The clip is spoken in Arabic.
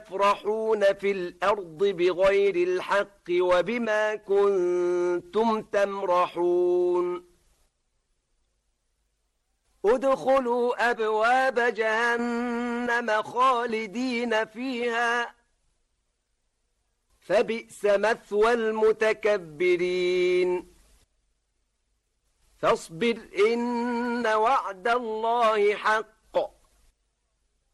تفرحون في الأرض بغير الحق وبما كنتم تمرحون ادخلوا أبواب جهنم خالدين فيها فبئس مثوى المتكبرين فاصبر إن وعد الله حق